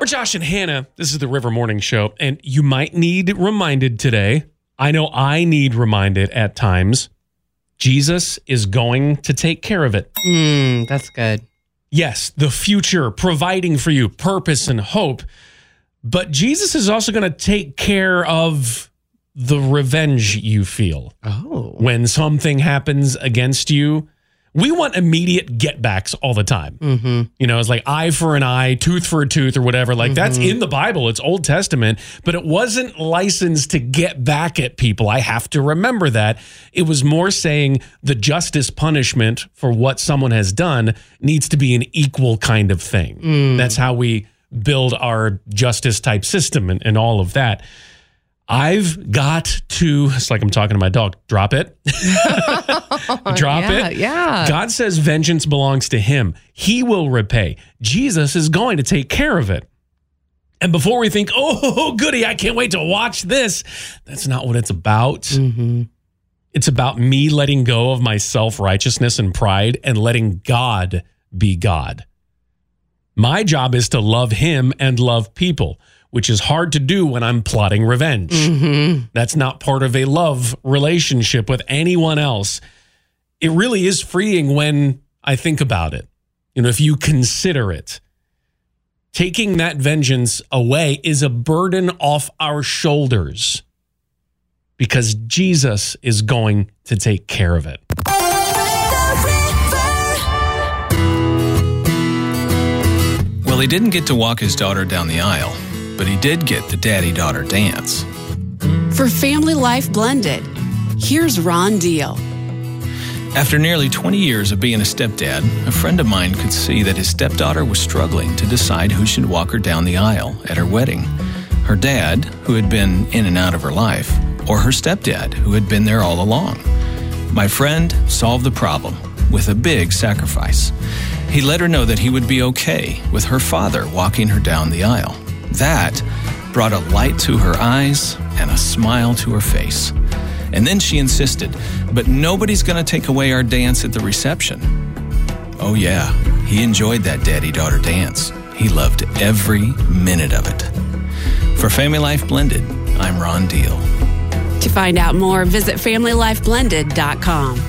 Josh and Hannah. This is the River Morning Show, and you might need reminded today. I know I need reminded at times. Jesus is going to take care of it. That's good. Yes, the future, providing for you purpose and hope. But Jesus is also going to take care of the revenge you feel. Oh. When something happens against you. We want immediate get-backs all the time. Mm-hmm. You know, it's like eye for an eye, tooth for a tooth, or whatever. Like, that's in the Bible. It's Old Testament. But it wasn't licensed to get back at people. I have to remember that. It was more saying the justice punishment for what someone has done needs to be an equal kind of thing. That's how we build our justice-type system and all of that. I've got to, it's like I'm talking to my dog, drop it. Drop it. Yeah. God says vengeance belongs to him. He will repay. Jesus is going to take care of it. And before we think, oh, goody, I can't wait to watch this. That's not what it's about. Mm-hmm. It's about me letting go of my self-righteousness and pride and letting God be God. My job is to love him and love people, which is hard to do when I'm plotting revenge. That's not part of a love relationship with anyone else. It really is freeing when I think about it. You know, if you consider it, taking that vengeance away is a burden off our shoulders because Jesus is going to take care of it. Well, he didn't get to walk his daughter down the aisle, but he did get the daddy-daughter dance. For Family Life Blended, here's Ron Deal. After nearly 20 years of being a stepdad, a friend of mine could see that his stepdaughter was struggling to decide who should walk her down the aisle at her wedding. Her dad, who had been in and out of her life, or her stepdad, who had been there all along. My friend solved the problem with a big sacrifice. He let her know that he would be okay with her father walking her down the aisle. That brought a light to her eyes and a smile to her face. And then she insisted, but nobody's going to take away our dance at the reception. Oh yeah, he enjoyed that daddy-daughter dance. He loved every minute of it. For Family Life Blended, I'm Ron Deal. To find out more, visit FamilyLifeBlended.com.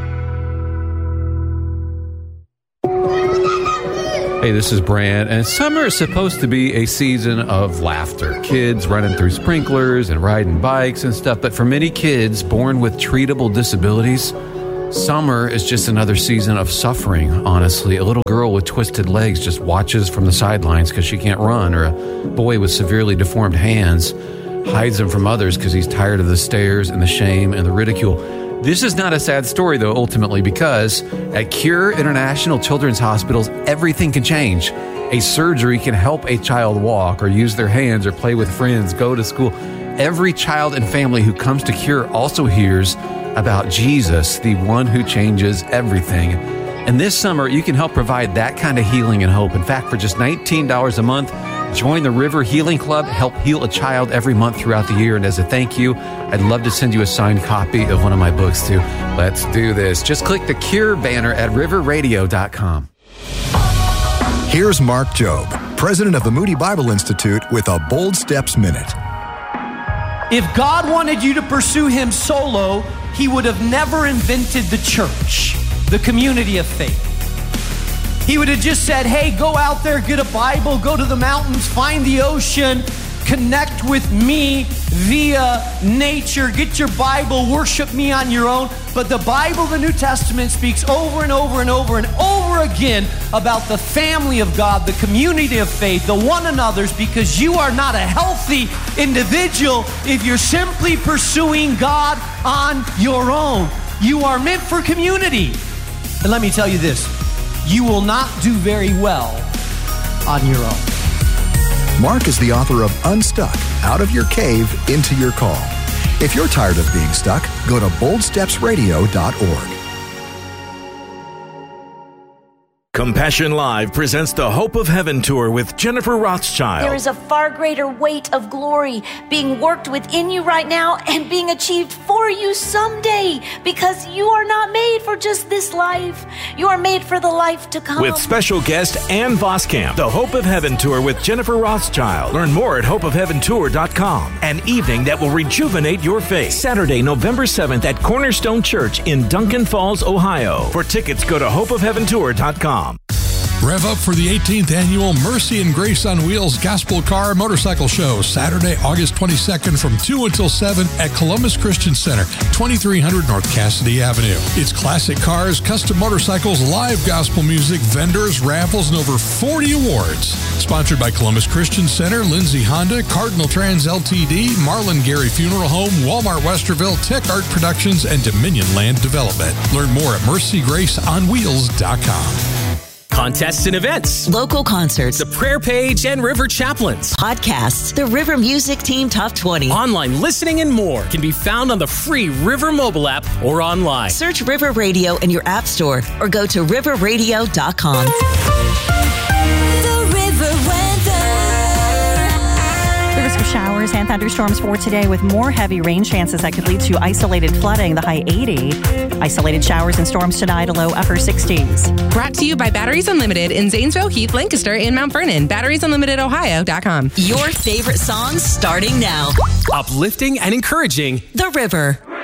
Hey, this is Brand, and summer is supposed to be a season of laughter. Kids running through sprinklers and riding bikes and stuff, but for many kids born with treatable disabilities, summer is just another season of suffering, honestly. A little girl with twisted legs just watches from the sidelines because she can't run, or a boy with severely deformed hands hides them from others because he's tired of the stares and the shame and the ridicule. This is not a sad story, though, ultimately, because at Cure International Children's Hospitals, everything can change. A surgery can help a child walk or use their hands or play with friends, go to school. Every child and family who comes to Cure also hears about Jesus, the one who changes everything. And this summer, you can help provide that kind of healing and hope. In fact, for just $19 a month, join the River Healing Club, help heal a child every month throughout the year. And as a thank you, I'd love to send you a signed copy of one of my books too. Let's do this. Just click the Cure banner at riverradio.com. Here's Mark Jobe, president of the Moody Bible Institute, with a Bold Steps Minute. If God wanted you to pursue him solo, he would have never invented the church, the community of faith. He would have just said, hey, go out there, get a Bible, go to the mountains, find the ocean, connect with me via nature, get your Bible, worship me on your own. But the Bible, the New Testament, speaks over and over and over and over again about the family of God, the community of faith, the one another's, because you are not a healthy individual if you're simply pursuing God on your own. You are meant for community. And let me tell you this, you will not do very well on your own. Mark is the author of Unstuck, Out of Your Cave, Into Your Call. If you're tired of being stuck, go to boldstepsradio.org. Compassion Live presents the Hope of Heaven Tour with Jennifer Rothschild. There is a far greater weight of glory being worked within you right now and being achieved for you someday, because you are not made for just this life. You are made for the life to come. With special guest Ann Voskamp, the Hope of Heaven Tour with Jennifer Rothschild. Learn more at hopeofheaventour.com. An evening that will rejuvenate your faith. Saturday, November 7th at Cornerstone Church in Duncan Falls, Ohio. For tickets, go to hopeofheaventour.com. Rev up for the 18th annual Mercy and Grace on Wheels Gospel Car Motorcycle Show, Saturday, August 22nd from 2 until 7 at Columbus Christian Center, 2300 North Cassidy Avenue. It's classic cars, custom motorcycles, live gospel music, vendors, raffles, and over 40 awards. Sponsored by Columbus Christian Center, Lindsay Honda, Cardinal Trans Ltd., Marlon Gary Funeral Home, Walmart Westerville, Tech Art Productions, and Dominion Land Development. Learn more at mercygraceonwheels.com. Contests and events, local concerts, the prayer page and River Chaplains, podcasts, the River Music Team Top 20, online listening, and more can be found on the free River mobile app or online. Search River Radio in your app store or go to riverradio.com. The River weather. The risk of showers and thunderstorms for today, with more heavy rain chances that could lead to isolated flooding, the high 80. Isolated showers and storms tonight, a low upper 60s. Brought to you by Batteries Unlimited in Zanesville, Heath, Lancaster, and Mount Vernon. BatteriesUnlimitedohio.com. Your favorite songs starting now. Uplifting and encouraging. The River.